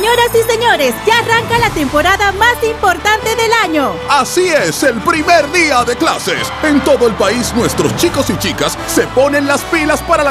Señoras y señores, ya arranca la temporada más importante del año. Así es, el primer día de clases. En todo el país, nuestros chicos y chicas se ponen las pilas para